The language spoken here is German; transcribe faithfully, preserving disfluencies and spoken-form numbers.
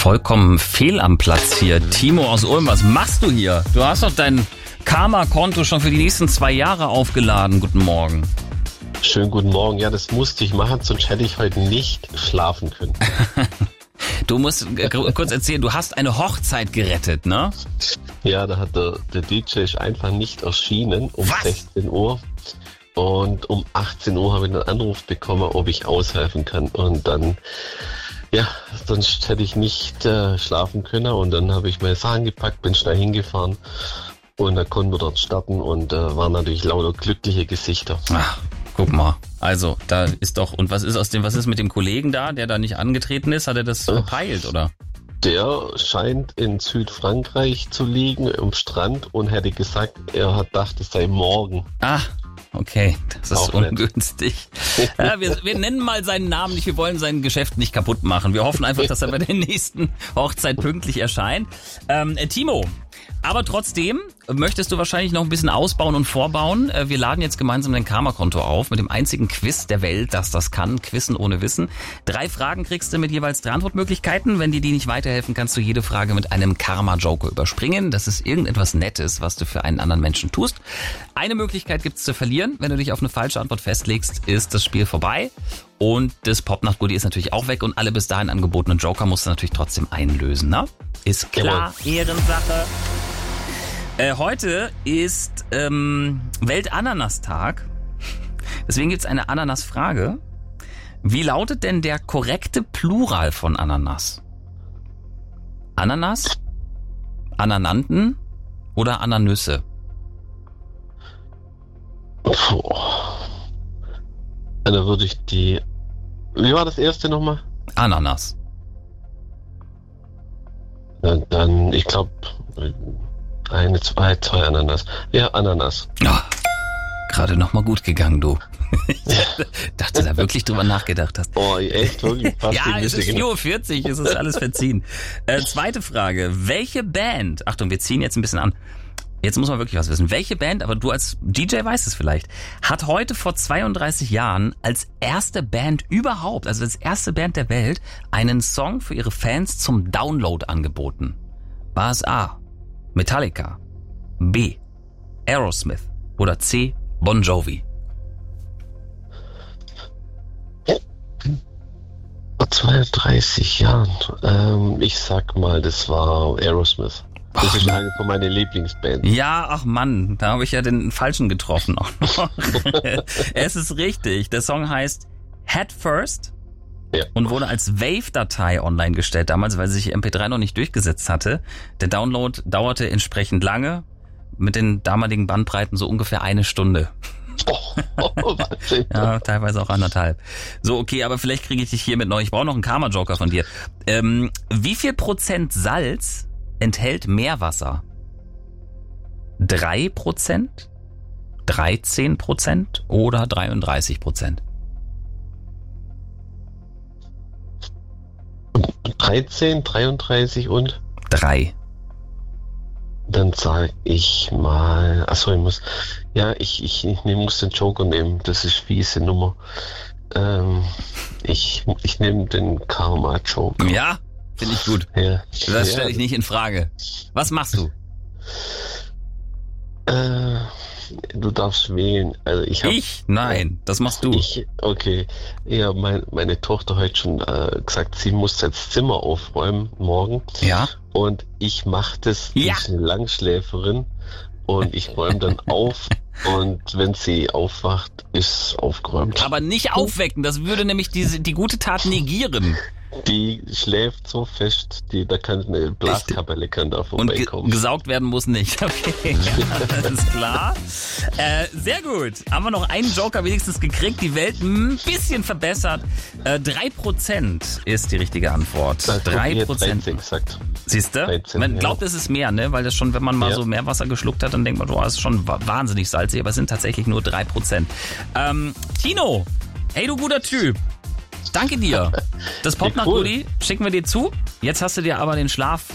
vollkommen fehl am Platz hier. Timo aus Ulm, was machst du hier? Du hast doch dein Karma-Konto schon für die nächsten zwei Jahre aufgeladen. Guten Morgen. Schönen guten Morgen. Ja, das musste ich machen, sonst hätte ich heute nicht schlafen können. Du musst äh, kurz erzählen, du hast eine Hochzeit gerettet, ne? Ja, da hat der, der D J ist einfach nicht erschienen um Was? sechzehn Uhr. Und um achtzehn Uhr habe ich einen Anruf bekommen, ob ich aushelfen kann. Und dann, ja, sonst hätte ich nicht äh, schlafen können. Und dann habe ich meine Sachen gepackt, bin schnell hingefahren. Und da konnten wir dort starten und äh, waren natürlich lauter glückliche Gesichter. Ach, guck mal. Also, da ist doch, und was ist aus dem, was ist mit dem Kollegen da, der da nicht angetreten ist? Hat er das verpeilt, oder? Der scheint in Südfrankreich zu liegen, am Strand, und hätte gesagt, er hat gedacht, es sei morgen. Ah, okay, das ist Auch nett. ungünstig. Ja, wir, wir nennen mal seinen Namen nicht, wir wollen sein Geschäft nicht kaputt machen. Wir hoffen einfach, dass er bei der nächsten Hochzeit pünktlich erscheint. Ähm, äh, Timo, aber trotzdem möchtest du wahrscheinlich noch ein bisschen ausbauen und vorbauen. Äh, wir laden jetzt gemeinsam dein Karma-Konto auf mit dem einzigen Quiz der Welt, das das kann. Quizzen ohne Wissen. Drei Fragen kriegst du mit jeweils drei Antwortmöglichkeiten. Wenn dir die nicht weiterhelfen, kannst du jede Frage mit einem Karma-Joker überspringen. Das ist irgendetwas Nettes, was du für einen anderen Menschen tust. Eine Möglichkeit gibt's zu verlieren. Wenn du dich auf eine falsche Antwort festlegst, ist das Spiel vorbei. Und das Popnacht-Goodie ist natürlich auch weg und alle bis dahin angebotenen Joker musst du natürlich trotzdem einlösen, ne? Ist klar, Ehrensache. Äh, heute ist ähm, Welt-Ananas-Tag. Deswegen gibt's eine Ananas-Frage. Wie lautet denn der korrekte Plural von Ananas? Ananas, Anananten oder Ananüsse? Puh. Dann würde ich die... Wie war das erste nochmal? Ananas. Dann, dann ich glaube, eine, zwei, zwei Ananas. Ja, Ananas. Oh, gerade noch mal gut gegangen, du. Ich dachte da wirklich drüber nachgedacht hast. Oh, echt? Wirklich? Fast Ja, es ist vier Uhr vierzig, es ist alles verziehen. Äh, zweite Frage. Welche Band, Achtung, wir ziehen jetzt ein bisschen an. Jetzt muss man wirklich was wissen. Welche Band, aber du als D J weißt es vielleicht, hat heute vor zweiunddreißig Jahren als erste Band überhaupt, also als erste Band der Welt, einen Song für ihre Fans zum Download angeboten? War es A, Metallica, B, Aerosmith oder C, Bon Jovi? Vor zweiunddreißig Jahren. Ähm, ich sag mal, das war Aerosmith. Das Ach, ist eine von meinen Lieblingsbands. Ja, ach Mann, da habe ich ja den Falschen getroffen auch noch. Es ist richtig, der Song heißt Head First Ja. und wurde als Wave-Datei online gestellt damals, weil sich M P drei noch nicht durchgesetzt hatte. Der Download dauerte entsprechend lange, mit den damaligen Bandbreiten so ungefähr eine Stunde. Oh, Wahnsinn. Ja, teilweise auch anderthalb. So, okay, aber vielleicht kriege ich dich hiermit neu. Ich brauche noch einen Karma-Joker von dir. Ähm, wie viel Prozent Salz enthält Meerwasser? Drei Prozent, dreizehn Prozent oder dreiunddreißig Prozent? dreizehn, dreiunddreißig und? Drei. Dann sage ich mal, achso, ich muss, ja, ich, ich, ich muss den Joker nehmen, das ist fiese Nummer. Ähm, ich, ich nehme den Karma-Joker. Ja, finde ich gut. Ja. Das stelle ich nicht in Frage. Was machst du? Äh, du darfst wählen. Also ich hab, Ich? Nein, das machst du. Ich, okay. Ja, mein, meine Tochter hat schon äh, gesagt, sie muss das Zimmer aufräumen morgen. Ja? Und ich mache das, Ja. die ist eine Langschläferin, und ich räume dann auf, und wenn sie aufwacht, ist aufgeräumt. Aber nicht aufwecken, das würde nämlich diese, die gute Tat negieren. Die schläft so fest, die, da kann eine Blaskapelle kann da Und ge vorbeikommen. gesaugt werden muss nicht. Okay, alles klar. Äh, sehr gut. Haben wir noch einen Joker wenigstens gekriegt, die Welt ein bisschen verbessert. Äh, drei Prozent ist die richtige Antwort. Da guck, Drei ihr Prozent. dreizehn gesagt. Siehst du? dreizehn, Man ja. glaubt, es ist mehr, ne? Weil das schon, wenn man mal Ja. so Meerwasser geschluckt hat, dann denkt man, oh, das ist schon wa- wahnsinnig salzig. Aber es sind tatsächlich nur drei Prozent. Ähm, Tino, hey du guter Typ. Danke dir. Das Popnacht-Goodie schicken wir dir zu. Jetzt hast du dir aber den Schlaf